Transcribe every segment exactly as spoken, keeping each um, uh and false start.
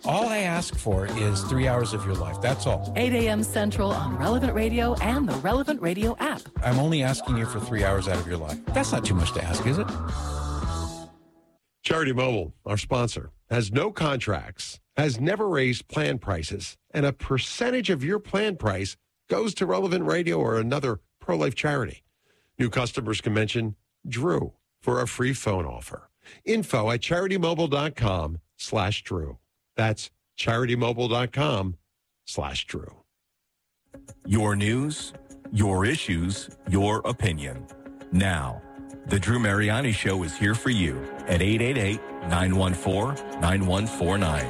All I ask for is three hours of your life. That's all. eight a.m. Central on Relevant Radio and the Relevant Radio app. I'm only asking you for three hours out of your life. That's not too much to ask, is it? Charity Mobile, our sponsor, has no contracts, has never raised plan prices, and a percentage of your plan price goes to Relevant Radio or another pro-life charity. New customers can mention Drew for a free phone offer. Info at charitymobile.com slash Drew. That's charitymobile.com slash Drew. Your news, your issues, your opinion. Now, The Drew Mariani Show is here for you at eight eight eight, nine one four, nine one four nine.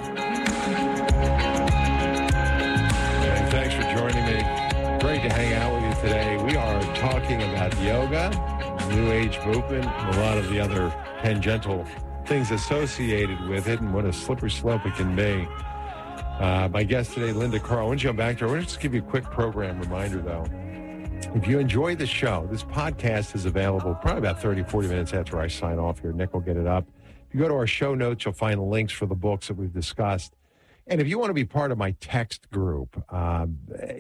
Hey, thanks for joining me. Great to hang out with you today. We are talking about yoga, New Age movement, and a lot of the other tangential things associated with it and what a slippery slope it can be. Uh, my guest today, Linda Carl. I want you to come back to her. I want to just give you a quick program reminder, though. If you enjoy the show, this podcast is available probably about thirty, forty minutes after I sign off here. Nick will get it up. If you go to our show notes, you'll find the links for the books that we've discussed. And if you want to be part of my text group, um,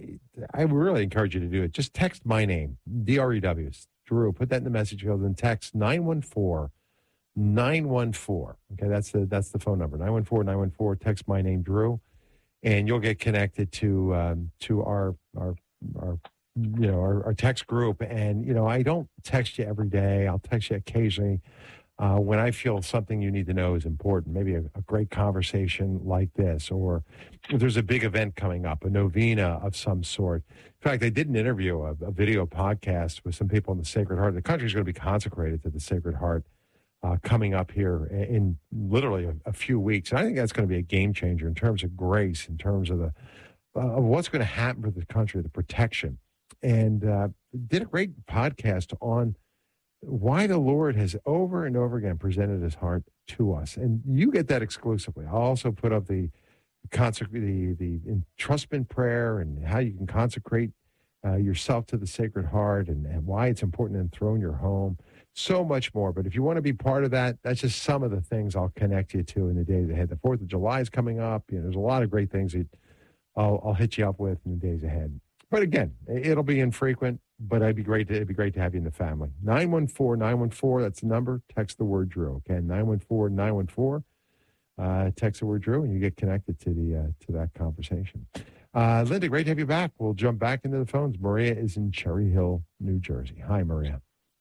I really encourage you to do it. Just text my name, D R E W, Drew. Put that in the message field and text nine one four, nine one four. Okay, that's the, that's the phone number, nine one four, nine one four. Text my name, Drew, and you'll get connected to um, to our our our you know, our, our text group. And, you know, I don't text you every day. I'll text you occasionally uh, when I feel something you need to know is important, maybe a, a great conversation like this, or if there's a big event coming up, a novena of some sort. In fact, I did an interview, a, a video podcast with some people in the Sacred Heart. The country is going to be consecrated to the Sacred Heart uh, coming up here in, in literally a, a few weeks. And I think that's going to be a game changer in terms of grace, in terms of the uh, of what's going to happen for the country, the protection. And uh, did a great podcast on why the Lord has over and over again presented his heart to us. And you get that exclusively. I'll also put up the consec- the, the entrustment prayer and how you can consecrate uh, yourself to the Sacred Heart and, and why it's important to enthrone your home. So much more. But if you want to be part of that, that's just some of the things I'll connect you to in the days ahead. The fourth of July is coming up. You know, there's a lot of great things that I'll, I'll hit you up with in the days ahead. But again, it'll be infrequent, but it'd be great to, it'd be great to have you in the family. nine one four, nine one four, that's the number. Text the word Drew, okay? nine one four, nine one four. Uh, text the word Drew, and you get connected to the uh, to that conversation. Uh, Linda, great to have you back. We'll jump back into the phones. Maria is in Cherry Hill, New Jersey. Hi, Maria.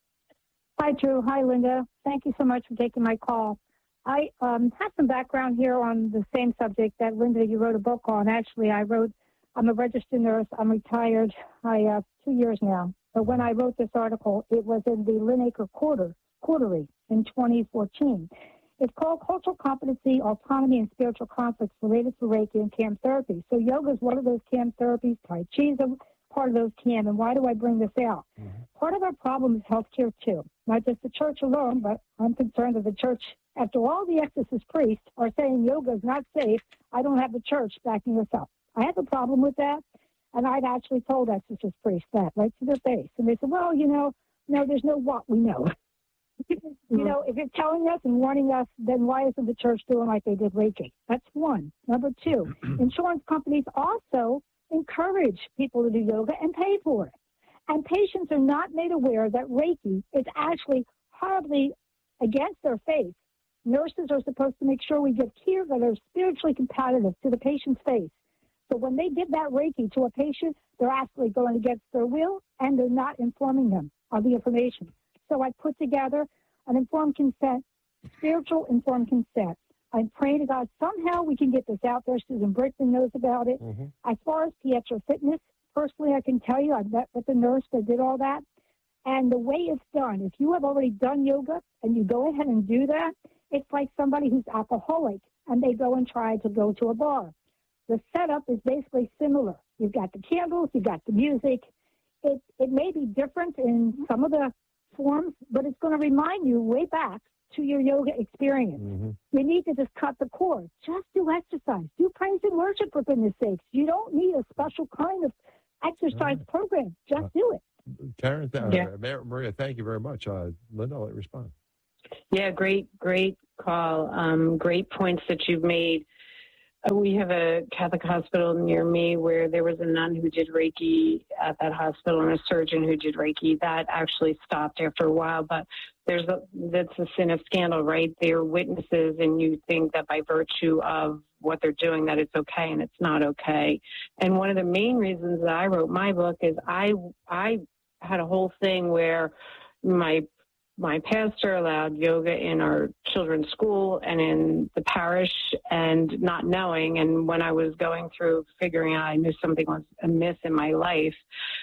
Hi, Drew. Hi, Linda. Thank you so much for taking my call. I um, have some background here on the same subject that, Linda, you wrote a book on. Actually, I wrote I'm a registered nurse. I'm retired. I have uh, two years now. But when I wrote this article, it was in the Linacre Quarter, Quarterly in twenty fourteen. It's called Cultural Competency, Autonomy, and Spiritual Conflicts Related to Reiki and C A M Therapy. So yoga is one of those C A M therapies. Tai Chi is a part of those C A M. And why do I bring this out? Mm-hmm. Part of our problem is healthcare, too. Not just the church alone, but I'm concerned that the church, after all the exorcist priests are saying yoga is not safe, I don't have the church backing us up. I have a problem with that, and I'd actually told exorcist priests that right to their face. And they said, well, you know, no, there's no what we know. you know, if you're telling us and warning us, then why isn't the church doing like they did Reiki? That's one. Number two, insurance companies also encourage people to do yoga and pay for it. And patients are not made aware that Reiki is actually horribly against their faith. Nurses are supposed to make sure we give care that are spiritually compatible to the patient's faith. So when they give that Reiki to a patient, they're actually going against their will, and they're not informing them of the information. So I put together an informed consent, spiritual informed consent. I'm praying to God somehow we can get this out there. Susan Brickman knows about it. Mm-hmm. As far as Pietro Fitness, personally, I can tell you I met with the nurse that did all that. And the way it's done, if you have already done yoga and you go ahead and do that, it's like somebody who's alcoholic and they go and try to go to a bar. The setup is basically similar. You've got the candles, you've got the music. It it may be different in some of the forms, but it's going to remind you way back to your yoga experience. Mm-hmm. You need to just cut the cord. Just do exercise. Do praise and worship, for goodness sakes. You don't need a special kind of exercise right. program. Just uh, do it. Karen, uh, yeah. Maria, thank you very much. Uh, Linda, I'll let you respond. Yeah, great, great call. Um, great points that you've made. Uh, We have a Catholic hospital near me where there was a nun who did Reiki at that hospital and a surgeon who did Reiki. That actually stopped after a while, but there's a, that's a sin of scandal, right? They're witnesses, and you think that by virtue of what they're doing that it's okay, and it's not okay. And one of the main reasons that I wrote my book is I I had a whole thing where my my pastor allowed yoga in our children's school and in the parish, and not knowing. And when I was going through figuring out I knew something was amiss in my life,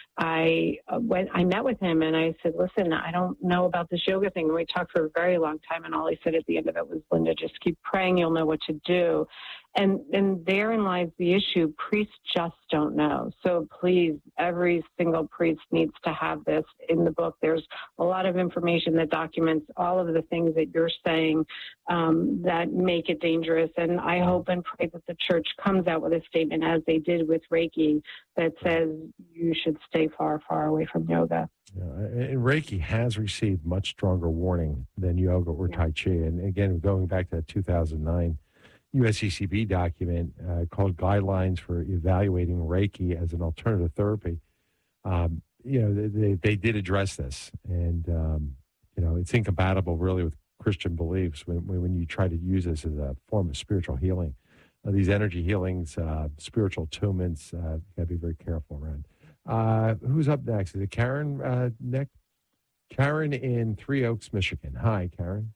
I uh, went, I met with him and I said, listen, I don't know about this yoga thing. And we talked for a very long time. And all he said at the end of it was, Linda, just keep praying. You'll know what to do. And, and therein lies the issue. Priests just don't know. So please, every single priest needs to have this in the book. There's a lot of information that documents all of the things that you're saying um, that make it dangerous. And I hope and pray that the church comes out with a statement, as they did with Reiki, that says you should stay far, far away from yoga. Yeah, and Reiki has received much stronger warning than yoga or Tai Chi. And again, going back to that two thousand nine U S C C B document uh, called Guidelines for Evaluating Reiki as an Alternative Therapy, um, you know, they, they did address this. And, um, you know, it's incompatible really with Christian beliefs when, when you try to use this as a form of spiritual healing. Uh, these energy healings, uh, spiritual attunements, uh, you got to be very careful around. Uh, who's up next? Is it Karen uh, next? Karen in Three Oaks, Michigan. Hi, Karen.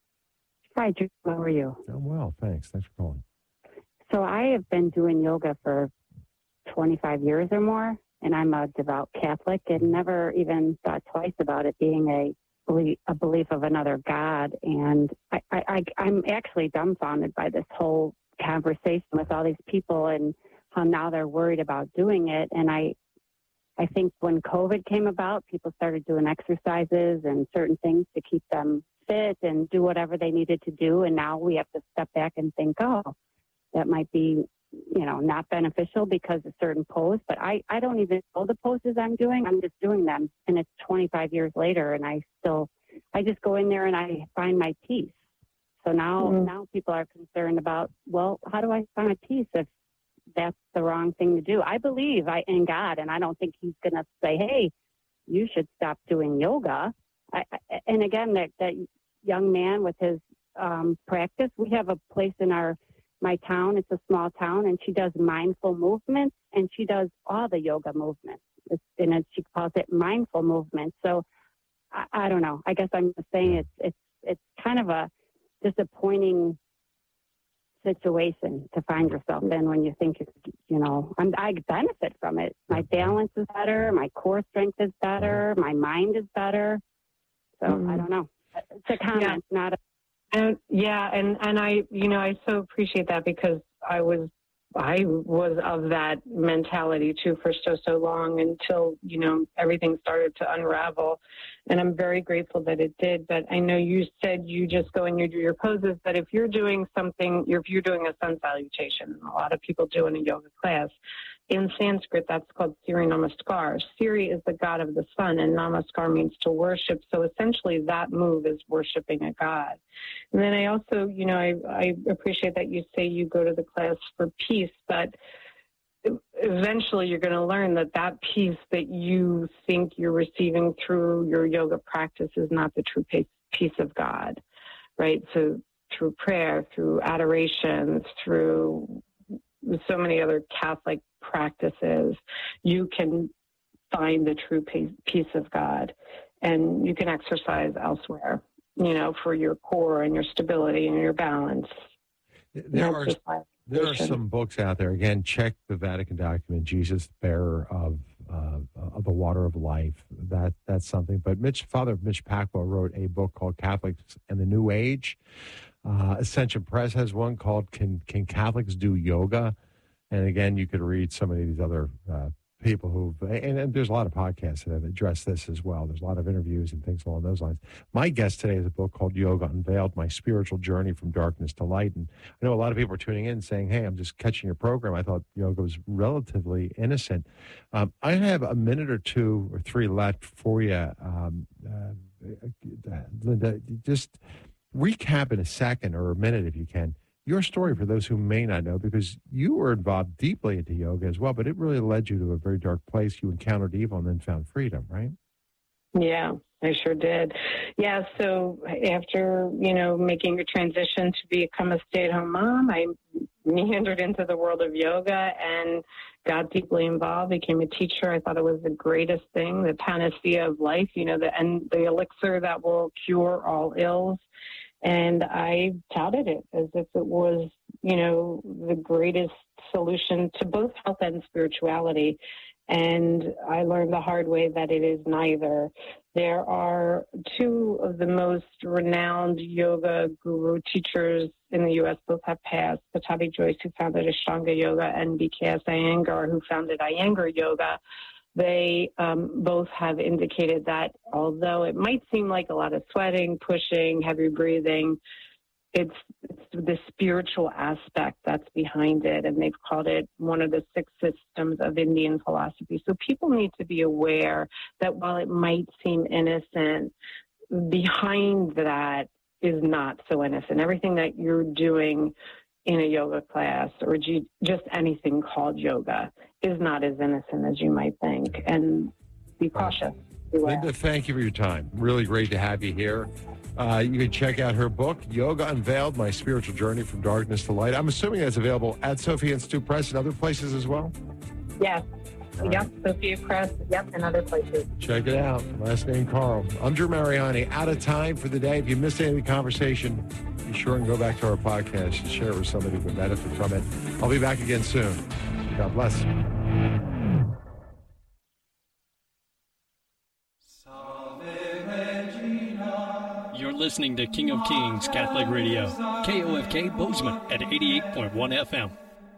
Hi, Drew. How are you? I'm well, thanks. Thanks for calling. So I have been doing yoga for twenty-five years or more, and I'm a devout Catholic and never even thought twice about it being a belief, a belief of another God. And I, I, I, I'm actually dumbfounded by this whole conversation with all these people and how now they're worried about doing it. And I, I think when COVID came about, people started doing exercises and certain things to keep them fit and do whatever they needed to do. And now we have to step back and think, oh, that might be, you know, not beneficial because of certain pose. But I, I don't even know the poses I'm doing. I'm just doing them. And it's twenty-five years later. And I still, I just go in there and I find my peace. So now, mm-hmm. now people are concerned about, well, how do I find peace if that's the wrong thing to do? I believe I in God, and I don't think he's going to say, hey, you should stop doing yoga. I, and again, that, that young man with his um, practice, we have a place in our my town. It's a small town, and she does mindful movements, and she does all the yoga movements. It's, and it, she calls it mindful movement. So I, I don't know. I guess I'm just saying it's it's it's kind of a disappointing situation to find yourself in when you think, you know, I'm, I benefit from it. My balance is better. My core strength is better. My mind is better. So mm. I don't know. It's a comment, yeah. not a. And, yeah, and, and I, you know, I so appreciate that because I was, I was of that mentality too for so, so long until, you know, everything started to unravel. And I'm very grateful that it did. But I know you said you just go and you do your poses, but if you're doing something, if you're doing a sun salutation, a lot of people do in a yoga class, in Sanskrit, that's called Siri Namaskar. Siri is the god of the sun, and Namaskar means to worship. So essentially that move is worshiping a god. And then I also, you know, I, I appreciate that you say you go to the class for peace, but eventually you're going to learn that that peace that you think you're receiving through your yoga practice is not the true peace of God, right? So through prayer, through adoration, through so many other Catholic practices, you can find the true peace of God, and you can exercise elsewhere, you know, for your core and your stability and your balance. There are, there are some books out there. Again, check the Vatican document, Jesus, bearer of uh, of the water of life. That that's something. But Mitch, Father Mitch Pacwa wrote a book called Catholics and the New Age. Uh, Ascension Press has one called Can Can Catholics Do Yoga? And again, you could read some of these other uh, people who've, and, and there's a lot of podcasts that have addressed this as well. There's a lot of interviews and things along those lines. My guest today is a book called Yoga Unveiled, My Spiritual Journey from Darkness to Light. And I know a lot of people are tuning in saying, hey, I'm just catching your program. I thought yoga was relatively innocent. Um, I have a minute or two or three left for you. Um, uh, Linda, just recap in a second or a minute if you can, your story for those who may not know, because you were involved deeply into yoga as well, but it really led you to a very dark place. You encountered evil and then found freedom, right? Yeah, I sure did. Yeah, so after, you know, making a transition to become a stay-at-home mom, I meandered into the world of yoga and got deeply involved, became a teacher. I thought it was the greatest thing, the panacea of life, you know, the, and the elixir that will cure all ills. And I touted it as if it was, you know, the greatest solution to both health and spirituality. And I learned the hard way that it is neither. There are two of the most renowned yoga guru teachers in the U S both have passed. Pattabhi Jois, who founded Ashtanga Yoga, and B K S Iyengar, who founded Iyengar Yoga. They um, both have indicated that although it might seem like a lot of sweating, pushing, heavy breathing, it's, it's the spiritual aspect that's behind it. And they've called it one of the six systems of Indian philosophy. So people need to be aware that while it might seem innocent, behind that is not so innocent. Everything that you're doing in a yoga class or G- just anything called yoga is not as innocent as you might think. And be cautious. Beware. Linda, thank you for your time. Really great to have you here. Uh, you can check out her book, Yoga Unveiled, My Spiritual Journey from Darkness to Light. I'm assuming that's available at Sophia Institute Press and other places as well? Yes. All Yep. right. Sophia Press. Yep. And other places. Check it out. Last name Carl. I'm Drew Mariani. Out of time for the day. If you missed any of the conversation, be sure and go back to our podcast and share it with somebody who can benefit from it. I'll be back again soon. God bless. You're listening to King of Kings Catholic Radio, K O F K Bozeman at eighty-eight point one F M.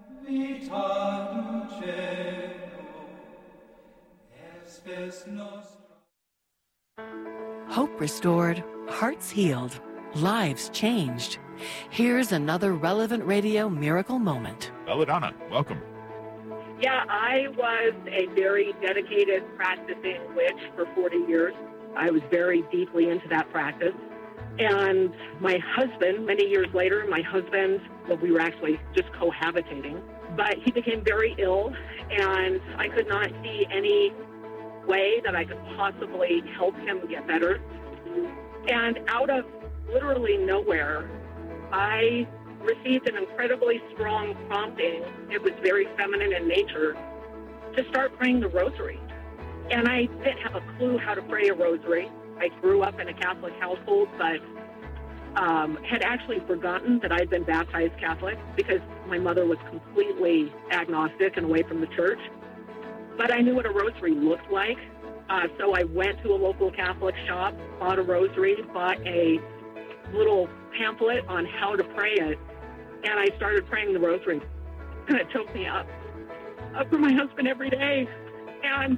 Hope restored, hearts healed, lives changed. Here's another Relevant Radio miracle moment. Belladonna, welcome. Yeah, I was a very dedicated practicing witch for forty years. I was very deeply into that practice. And my husband, many years later, my husband, well, we were actually just cohabitating, but he became very ill, and I could not see any way that I could possibly help him get better. And out of literally nowhere, I received an incredibly strong prompting. It was very feminine in nature, to start praying the rosary. And I didn't have a clue how to pray a rosary. I grew up in a Catholic household, but um, had actually forgotten that I'd been baptized Catholic because my mother was completely agnostic and away from the church. But I knew what a rosary looked like. Uh, so I went to a local Catholic shop, bought a rosary, bought a little pamphlet on how to pray it, and I started praying the rosary. And it took me up, up for my husband every day. And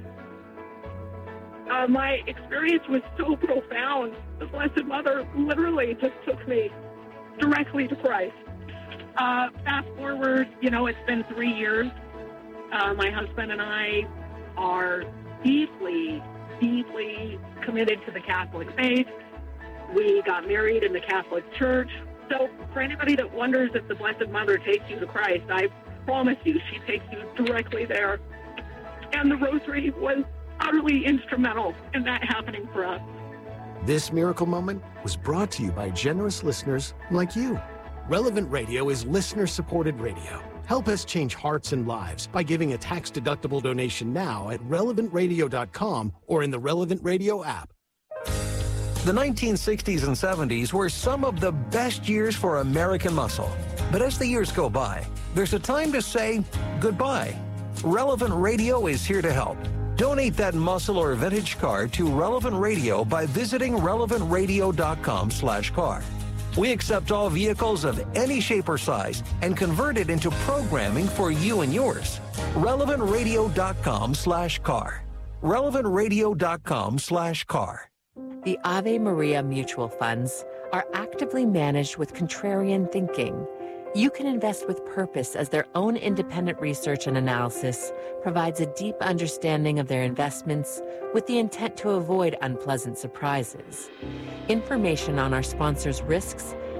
Uh, my experience was so profound. The Blessed Mother literally just took me directly to Christ. Uh, fast forward, you know, it's been three years. Uh, my husband and I are deeply, deeply committed to the Catholic faith. We got married in the Catholic Church. So for anybody that wonders if the Blessed Mother takes you to Christ, I promise you she takes you directly there. And the rosary was utterly instrumental in that happening for us. This miracle moment was brought to you by generous listeners like you. Relevant Radio is listener-supported radio. Help us change hearts and lives by giving a tax-deductible donation now at relevant radio dot com or in the Relevant Radio app. The nineteen sixties and seventies were some of the best years for American muscle. But as the years go by, there's a time to say goodbye. Relevant Radio is here to help. Donate that muscle or vintage car to Relevant Radio by visiting relevant radio dot com slash car. We accept all vehicles of any shape or size and convert it into programming for you and yours. relevant radio dot com slash car. relevant radio dot com slash car. The Ave Maria mutual funds are actively managed with contrarian thinking. You can invest with purpose as their own independent research and analysis provides a deep understanding of their investments with the intent to avoid unpleasant surprises. Information on our sponsors' risks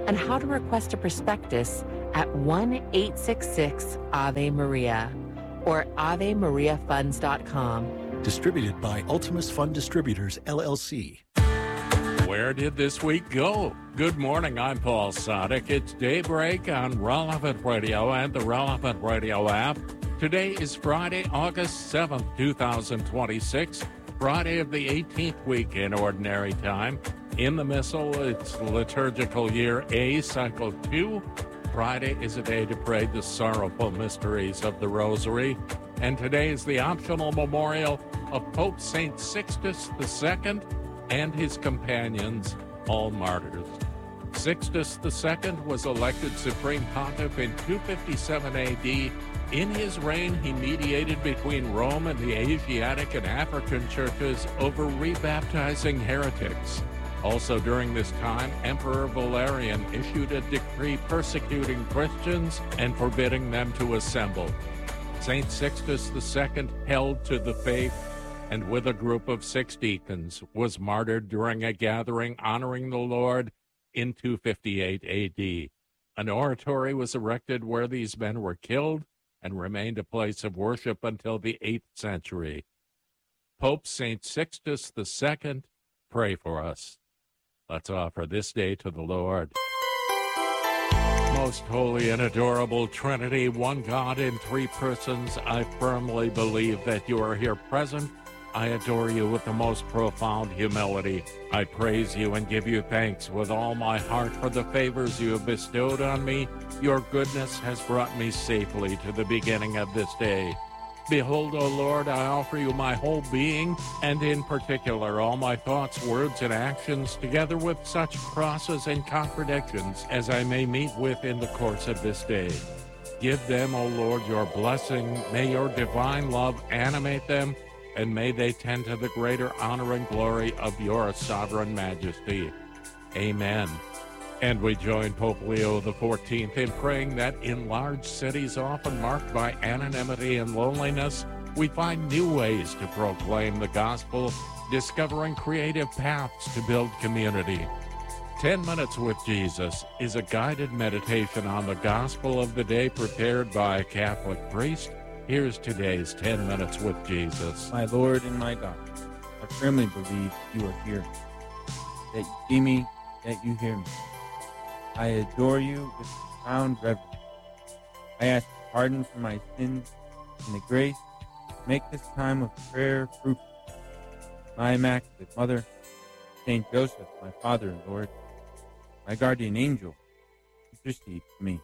and how to request a prospectus at one eight six six Ave Maria or ave maria funds dot com. Distributed by Ultimus Fund Distributors, L L C. Where did this week go? Good morning, I'm Paul Sadek. It's Daybreak on Relevant Radio and the Relevant Radio app. Today is Friday, August seventh, two thousand twenty-six, Friday of the eighteenth week in Ordinary Time. In the Missal, it's liturgical year A, cycle two. Friday is a day to pray the sorrowful mysteries of the Rosary. And today is the optional memorial of Pope Saint Sixtus the Second and his companions, all martyrs. Sixtus the Second was elected Supreme Pontiff in two fifty-seven A D. In his reign, he mediated between Rome and the Asiatic and African churches over rebaptizing heretics. Also during this time, Emperor Valerian issued a decree persecuting Christians and forbidding them to assemble. Saint Sixtus the Second held to the faith and with a group of six deacons was martyred during a gathering honoring the Lord in two fifty-eight A D. An oratory was erected where these men were killed and remained a place of worship until the eighth century. Pope Saint Sixtus the Second, pray for us. Let's offer this day to the Lord. Most holy and adorable Trinity, one God in three persons, I firmly believe that you are here present. I adore you with the most profound humility. I praise you and give you thanks with all my heart for the favors you have bestowed on me. Your goodness has brought me safely to the beginning of this day. Behold, O Lord, I offer you my whole being, and in particular all my thoughts, words, and actions, together with such crosses and contradictions as I may meet with in the course of this day. Give them, O Lord, your blessing. May your divine love animate them, and may they tend to the greater honor and glory of your sovereign majesty. Amen. And we join Pope Leo the fourteenth in praying that in large cities often marked by anonymity and loneliness, we find new ways to proclaim the gospel, discovering creative paths to build community. Ten Minutes with Jesus is a guided meditation on the gospel of the day prepared by a Catholic priest. Here's today's ten Minutes with Jesus. My Lord and my God, I firmly believe you are here, that you see me, that you hear me. I adore you with profound reverence. I ask pardon for my sins and the grace to make this time of prayer fruitful. My Immaculate Mother, Saint Joseph, my Father and Lord, my guardian angel, intercede for me.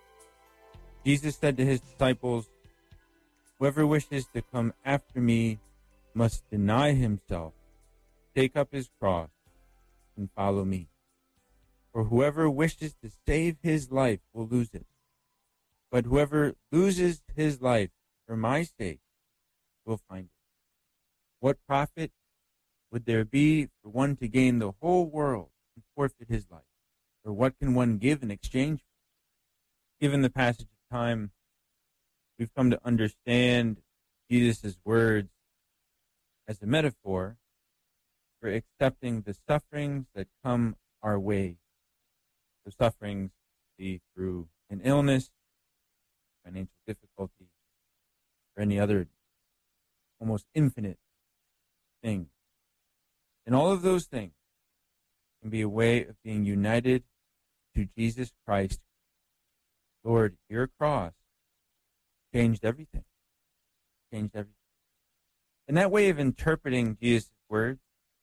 Jesus said to his disciples, whoever wishes to come after me must deny himself, take up his cross, and follow me. For whoever wishes to save his life will lose it. But whoever loses his life for my sake will find it. What profit would there be for one to gain the whole world and forfeit his life? Or what can one give in exchange for it? Given the passage of time, we've come to understand Jesus' words as a metaphor for accepting the sufferings that come our way. The sufferings be through an illness, financial difficulty, or any other almost infinite thing. And all of those things can be a way of being united to Jesus Christ. Lord, your cross changed everything. Changed everything. And that way of interpreting Jesus' words,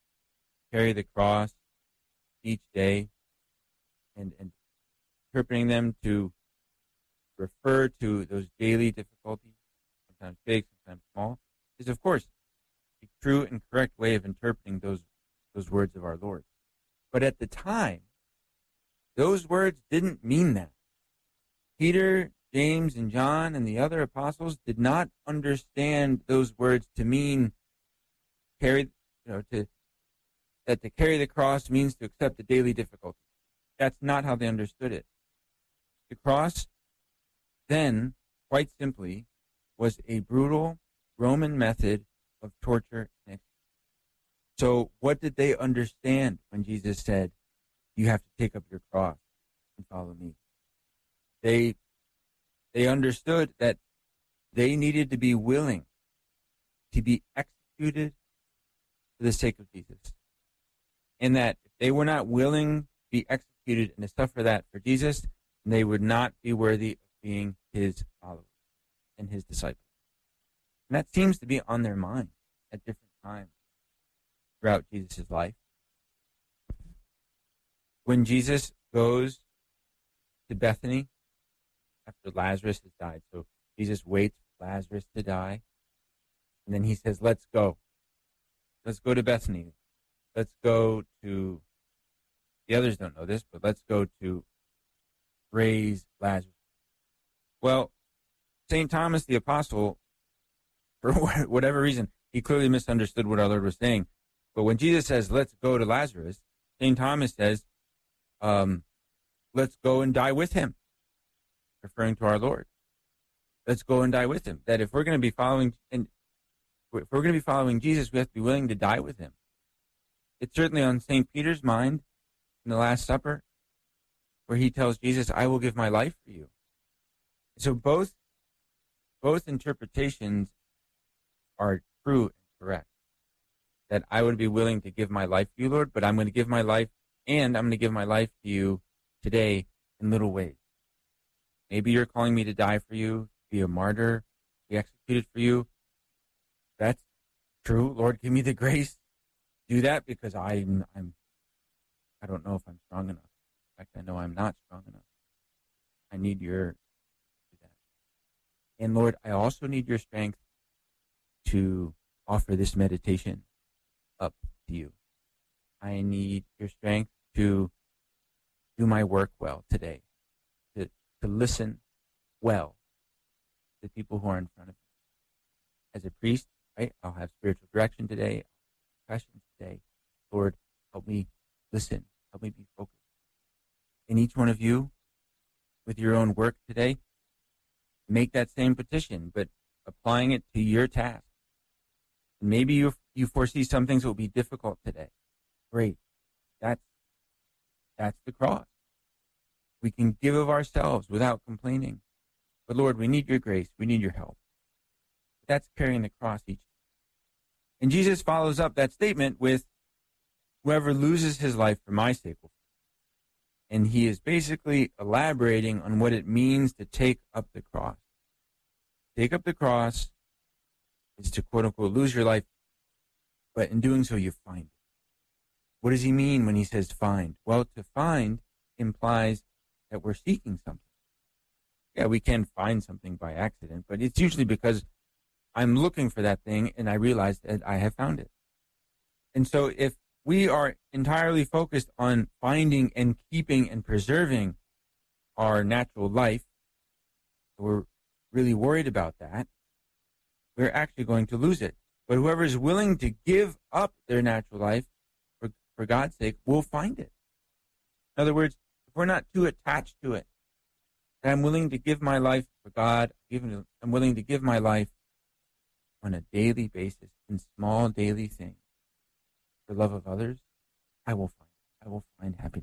carry the cross each day, and, and interpreting them to refer to those daily difficulties, sometimes big, sometimes small, is of course a true and correct way of interpreting those those words of our Lord. But at the time, those words didn't mean that. Peter, James, and John and the other apostles did not understand those words to mean carry, you know, to that to carry the cross means to accept the daily difficulty. That's not how they understood it. The cross, then, quite simply, was a brutal Roman method of torture and execution. So what did they understand when Jesus said, you have to take up your cross? and follow me. They, they understood that they needed to be willing to be executed for the sake of Jesus. And that if they were not willing to be executed and to suffer that for Jesus, they would not be worthy of being his followers and his disciples. And that seems to be on their mind at different times throughout Jesus' life. When Jesus goes to Bethany after Lazarus has died, so Jesus waits for Lazarus to die, and then he says, let's go. Let's go to Bethany. Let's go to, the others don't know this, but let's go to raise Lazarus. Well, Saint Thomas the Apostle, for whatever reason, he clearly misunderstood what our Lord was saying. But when Jesus says, let's go to Lazarus, Saint Thomas says, um, let's go and die with him, referring to our Lord. Let's go and die with him. That if we're going to be following, and if we're going to be following Jesus, we have to be willing to die with him. It's certainly on Saint Peter's mind in the Last Supper, where he tells Jesus, I will give my life for you. So both, both interpretations are true and correct. That I would be willing to give my life to you, Lord, but I'm going to give my life, and I'm going to give my life to you today in little ways. Maybe you're calling me to die for you, be a martyr, be executed for you. That's true. Lord, give me the grace to do that, because I'm, I'm, I don't know if I'm strong enough. In fact, I know I'm not strong enough. I need your, and Lord, I also need your strength to offer this meditation up to you. I need your strength to do my work well today, to, to listen well to people who are in front of me. As a priest, right, I'll have spiritual direction today, questions today. Lord, help me listen, help me be focused. And each one of you, with your own work today, make that same petition, but applying it to your task. Maybe you you foresee some things will be difficult today. Great. That's, that's the cross. We can give of ourselves without complaining. But Lord, we need your grace. We need your help. That's carrying the cross each day. And Jesus follows up that statement with, whoever loses his life for my sake will. And he is basically elaborating on what it means to take up the cross. Take up the cross is to, quote unquote, lose your life, but in doing so, you find it. What does he mean when he says find? Well, to find implies that we're seeking something. Yeah, we can find something by accident, but it's usually because I'm looking for that thing and I realize that I have found it. And so if we are entirely focused on finding and keeping and preserving our natural life, we're really worried about that, we're actually going to lose it. But whoever is willing to give up their natural life for, for God's sake will find it. In other words, if we're not too attached to it, that I'm willing to give my life for God, even I'm willing to give my life on a daily basis in small daily things for love of others, I will find I will find happiness.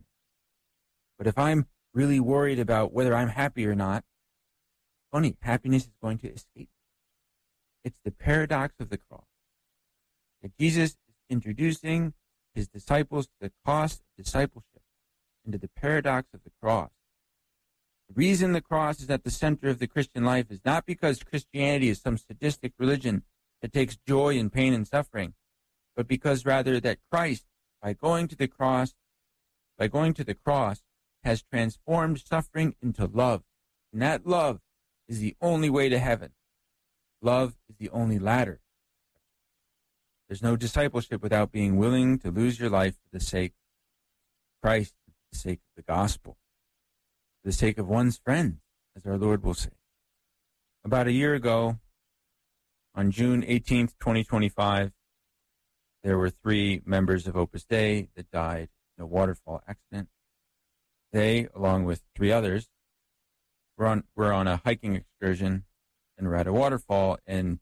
But if I'm really worried about whether I'm happy or not, funny, happiness is going to escape. It's the paradox of the cross. That Jesus is introducing his disciples to the cost of discipleship and to the paradox of the cross. The reason the cross is at the center of the Christian life is not because Christianity is some sadistic religion that takes joy in pain and suffering, but because rather that Christ, by going to the cross, by going to the cross, has transformed suffering into love. And that love is the only way to heaven. Love is the only ladder. There's no discipleship without being willing to lose your life for the sake of Christ, for the sake of the gospel, for the sake of one's friends, as our Lord will say. About a year ago, on June eighteenth, twenty twenty-five, there were three members of Opus Dei that died in a waterfall accident. They, along with three others, were on, were on a hiking excursion and were at a waterfall, and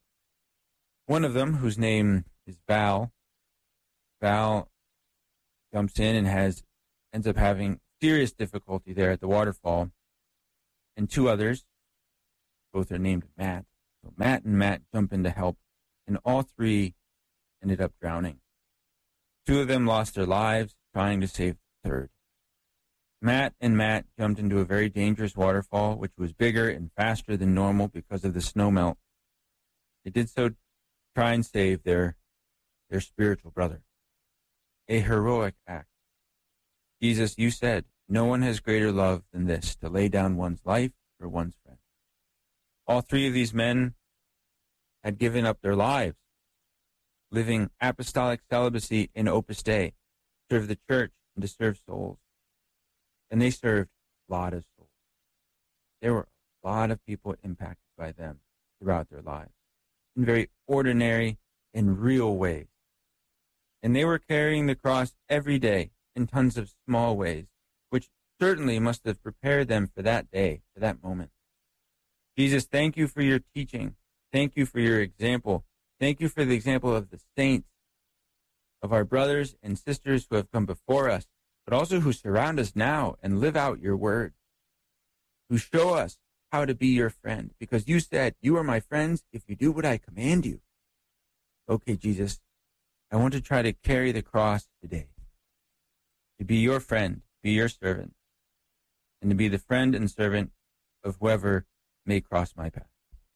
one of them, whose name is Val, Val jumps in and has ends up having serious difficulty there at the waterfall, and two others, both are named Matt. So Matt and Matt jump in to help, and all three ended up drowning. Two of them lost their lives trying to save the third. Matt and Matt jumped into a very dangerous waterfall, which was bigger and faster than normal because of the snow melt. They did so to try and save their, their spiritual brother. A heroic act. Jesus, you said, no one has greater love than this, to lay down one's life for one's friend. All three of these men had given up their lives, living apostolic celibacy in Opus Dei, to serve the church and to serve souls. And they served a lot of souls. There were a lot of people impacted by them throughout their lives in very ordinary and real ways. And they were carrying the cross every day in tons of small ways, which certainly must have prepared them for that day, for that moment. Jesus, thank you for your teaching. Thank you for your example. Thank you for the example of the saints, of our brothers and sisters who have come before us, but also who surround us now and live out your word, who show us how to be your friend, because you said, you are my friends if you do what I command you. Okay, Jesus, I want to try to carry the cross today, to be your friend, be your servant, and to be the friend and servant of whoever may cross my path.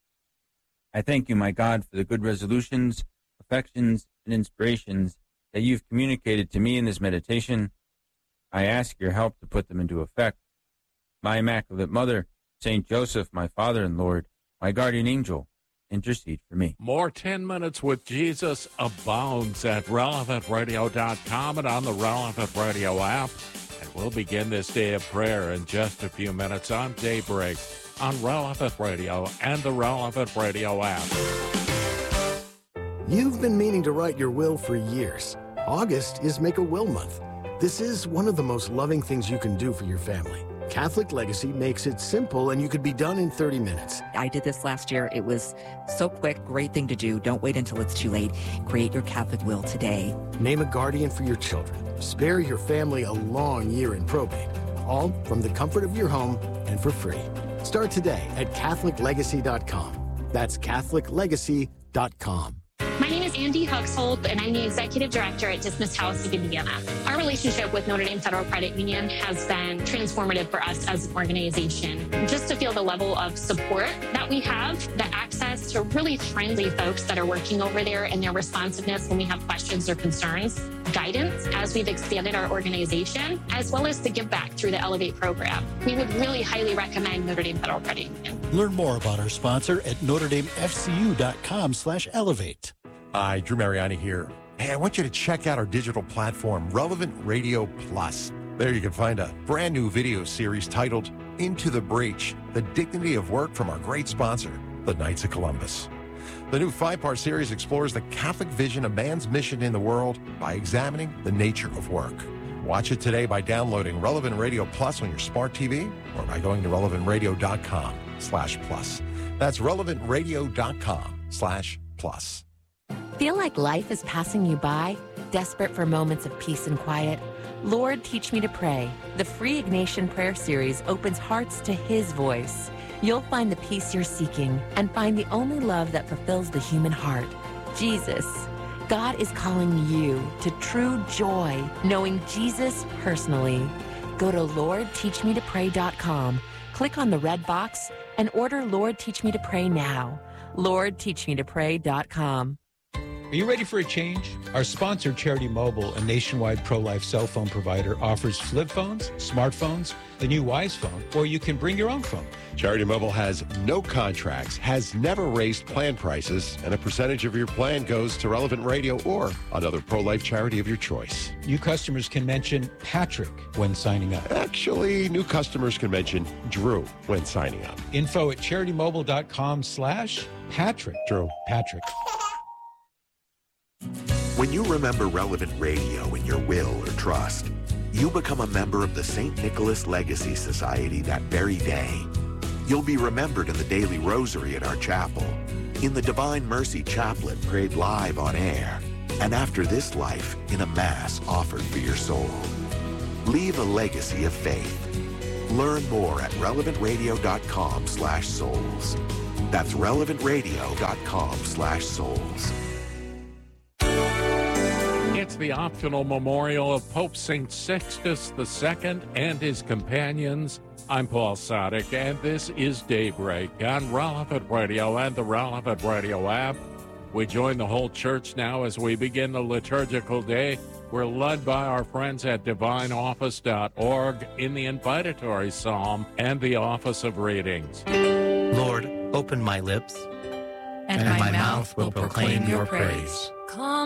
I thank you, my God, for the good resolutions, affections, and inspirations that you've communicated to me in this meditation. I ask your help to put them into effect. My Immaculate Mother, Saint Joseph, my Father and Lord, my guardian angel, intercede for me. More ten Minutes with Jesus abounds at relevant radio dot com and on the Relevant Radio app. And we'll begin this day of prayer in just a few minutes on Daybreak on Relevant Radio and the Relevant Radio app. You've been meaning to write your will for years. August is Make a Will Month. This is one of the most loving things you can do for your family. Catholic Legacy makes it simple, and you could be done in thirty minutes. I did this last year. It was so quick. Great thing to do. Don't wait until it's too late. Create your Catholic will today. Name a guardian for your children. Spare your family a long year in probate. All from the comfort of your home and for free. Start today at Catholic Legacy dot com. That's Catholic Legacy dot com. My name is Andy Huxhold, and I'm the Executive Director at Dismiss House of Indiana. Our relationship with Notre Dame Federal Credit Union has been transformative for us as an organization. Just to feel the level of support that we have, the access to really friendly folks that are working over there, and their responsiveness when we have questions or concerns, guidance as we've expanded our organization, as well as the give back through the Elevate program. We would really highly recommend Notre Dame Federal Credit Union. Learn more about our sponsor at Notre Dame F C U dot com slash elevate. Hi, Drew Mariani here. Hey, I want you to check out our digital platform, Relevant Radio Plus. There you can find a brand new video series titled Into the Breach, the dignity of work from our great sponsor, the Knights of Columbus. The new five-part series explores the Catholic vision of man's mission in the world by examining the nature of work. Watch it today by downloading Relevant Radio Plus on your smart T V or by going to relevant radio dot com slash plus. That's relevant radio dot com slash plus. Feel like life is passing you by? Desperate for moments of peace and quiet? Lord, Teach Me to Pray. The free Ignatian Prayer Series opens hearts to His voice. You'll find the peace you're seeking and find the only love that fulfills the human heart, Jesus. God is calling you to true joy, knowing Jesus personally. Go to lord teach me to pray dot com, click on the red box, and order Lord Teach Me to Pray now. lord teach me to pray dot com. Are you ready for a change? Our sponsor, Charity Mobile, a nationwide pro-life cell phone provider, offers flip phones, smartphones, the new Wise Phone, or you can bring your own phone. Charity Mobile has no contracts, has never raised plan prices, and a percentage of your plan goes to Relevant Radio or another pro-life charity of your choice. New customers can mention Patrick when signing up. Actually, new customers can mention Drew when signing up. Info at charity mobile dot com slash Patrick. Drew. Patrick. When you remember Relevant Radio in your will or trust, you become a member of the Saint Nicholas Legacy Society that very day. You'll be remembered in the daily rosary at our chapel, in the Divine Mercy Chaplet prayed live on air, and after this life in a Mass offered for your soul. Leave a legacy of faith. Learn more at relevantradio.com slash souls. That's relevantradio.com slash souls. It's the optional memorial of Pope Saint Sixtus the Second and his companions. I'm Paul Sadek, and this is Daybreak on Relevant Radio and the Relevant Radio app. We join the whole church now as we begin the liturgical day. We're led by our friends at divine office dot org in the invitatory psalm and the office of readings. Lord, open my lips, and, and my, my mouth will proclaim your praise. Come